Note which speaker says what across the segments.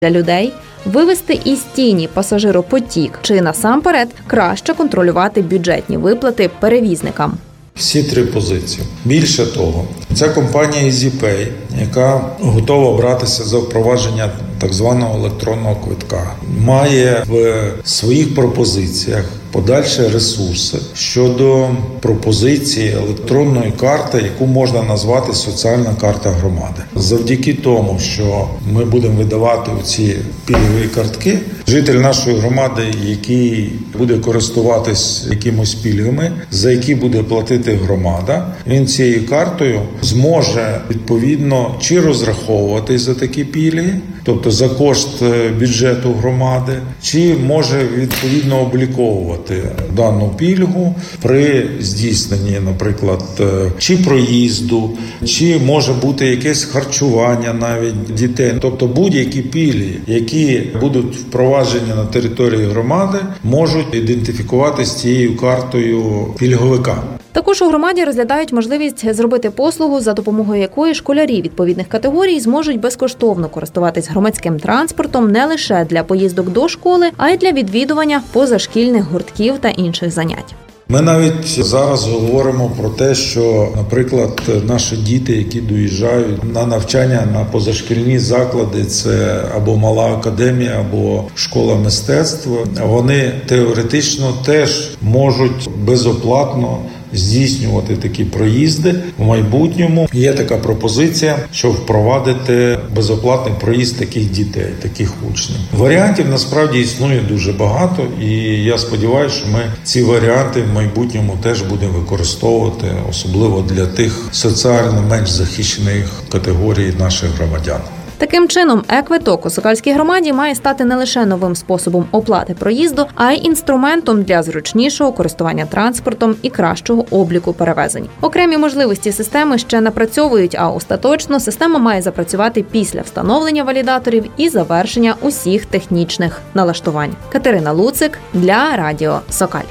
Speaker 1: для людей, вивести із тіні пасажиропотік чи насамперед краще контролювати бюджетні виплати перевізникам.
Speaker 2: Всі три позиції. Більше того, ця компанія EasyPay, яка готова братися за впровадження так званого електронного квитка, має в своїх пропозиціях подальші ресурси щодо пропозиції електронної карти, яку можна назвати соціальна карта громади. Завдяки тому, що ми будемо видавати ці пільгові картки, житель нашої громади, який буде користуватись якимось пільгами, за які буде платити громада, він цією картою зможе відповідно чи розраховуватись за такі пільги, тобто за кошт бюджету громади, чи може відповідно обліковувати дану пільгу при здійсненні, наприклад, чи проїзду, чи може бути якесь харчування навіть дітей. Тобто будь-які пільги, які будуть впроваджені на території громади, можуть ідентифікуватися цією картою пільговика.
Speaker 1: Також у громаді розглядають можливість зробити послугу, за допомогою якої школярі відповідних категорій зможуть безкоштовно користуватись громадським транспортом не лише для поїздок до школи, а й для відвідування позашкільних гуртків та інших занять.
Speaker 2: Ми навіть зараз говоримо про те, що, наприклад, наші діти, які доїжджають на навчання на позашкільні заклади, це або мала академія, або школа мистецтв, вони теоретично теж можуть безоплатно здійснювати такі проїзди в майбутньому. Є така пропозиція, щоб впровадити безоплатний проїзд таких дітей, таких учнів. Варіантів насправді існує дуже багато, і я сподіваюся, що ми ці варіанти в майбутньому теж будемо використовувати, особливо для тих соціально менш захищених категорій наших громадян.
Speaker 1: Таким чином, е-квиток у Сокальській громаді має стати не лише новим способом оплати проїзду, а й інструментом для зручнішого користування транспортом і кращого обліку перевезень. Окремі можливості системи ще напрацьовують, а остаточно система має запрацювати після встановлення валідаторів і завершення усіх технічних налаштувань. Катерина Луцик для Радіо Сокаль.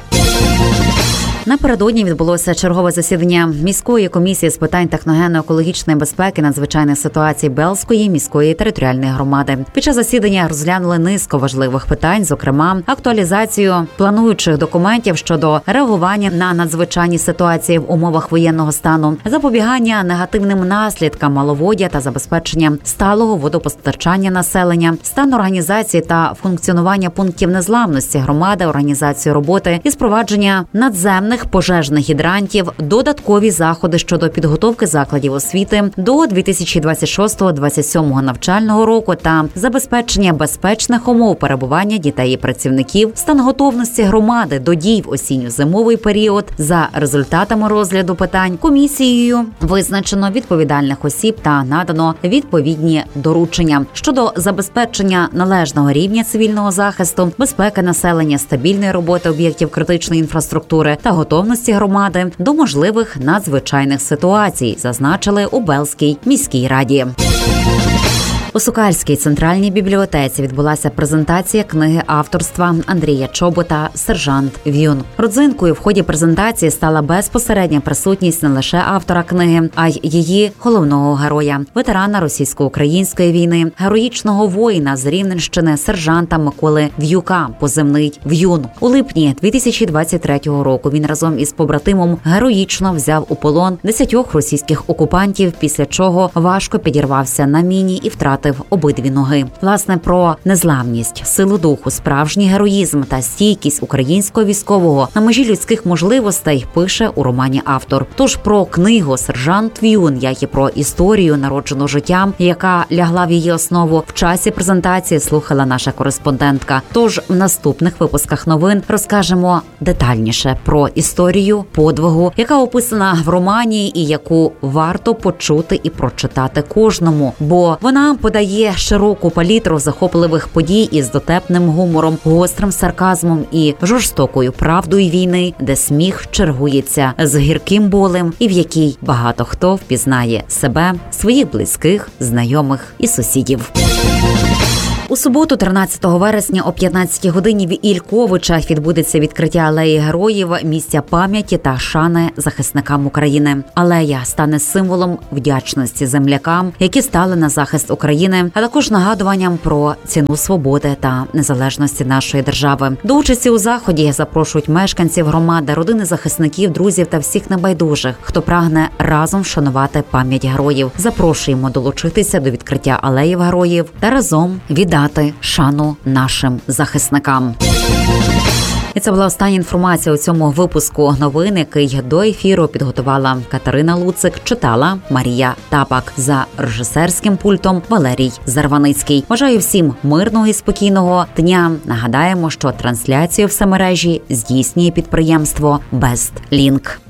Speaker 3: Напередодні відбулося чергове засідання міської комісії з питань техногенно-екологічної безпеки надзвичайних ситуацій Белзької міської територіальної громади. Під час засідання розглянули низку важливих питань, зокрема актуалізацію плануючих документів щодо реагування на надзвичайні ситуації в умовах воєнного стану, запобігання негативним наслідкам маловоддя та забезпечення сталого водопостачання населення, стан організації та функціонування пунктів незламності громади, організацію роботи і спровадження надземних пожежних гідрантів, додаткові заходи щодо підготовки закладів освіти до 2026-2027 навчального року та забезпечення безпечних умов перебування дітей і працівників, стан готовності громади до дій в осінньо-зимовий період. За результатами розгляду питань комісією визначено відповідальних осіб та надано відповідні доручення щодо забезпечення належного рівня цивільного захисту, безпеки населення, стабільної роботи об'єктів критичної інфраструктури та готовності громади до можливих надзвичайних ситуацій, зазначили у Белзькій міській раді. У Сокальській центральній бібліотеці відбулася презентація книги авторства Андрія Чобота «Сержант В'юн». Родзинкою в ході презентації стала безпосередня присутність не лише автора книги, а й її головного героя – ветерана російсько-української війни, героїчного воїна з Рівненщини сержанта Миколи В'юка, позивний «В'юн». У липні 2023 року він разом із побратимом героїчно взяв у полон 10 російських окупантів, після чого важко підірвався на міні і втратив обидві ноги. Власне, про незламність, силу духу, справжній героїзм та стійкість українського військового на межі людських можливостей пише у романі автор. Тож про книгу «Сержант В'юн», як і про історію, народжену життям, яка лягла в її основу, в часі презентації слухала наша кореспондентка. Тож в наступних випусках новин розкажемо детальніше про історію подвигу, яка описана в романі і яку варто почути і прочитати кожному, бо вона подає широку палітру захопливих подій із дотепним гумором, гострим сарказмом і жорстокою правдою війни, де сміх чергується з гірким болем і в якій багато хто впізнає себе, своїх близьких, знайомих і сусідів. У суботу, 13 вересня о 15 годині в Ільковичах відбудеться відкриття алеї героїв, місця пам'яті та шани захисникам України. Алея стане символом вдячності землякам, які стали на захист України, а також нагадуванням про ціну свободи та незалежності нашої держави. До участі у заході запрошують мешканців громади, родини захисників, друзів та всіх небайдужих, хто прагне разом вшанувати пам'ять героїв. Запрошуємо долучитися до відкриття алеїв героїв та разом віддати шану нашим захисникам. І це була остання інформація у цьому випуску новин, який до ефіру підготувала Катерина Луцик, читала Марія Тапак. За режисерським пультом Валерій Зарваницький. Бажаю всім мирного і спокійного дня. Нагадаємо, що трансляцію в мережі здійснює підприємство BestLink.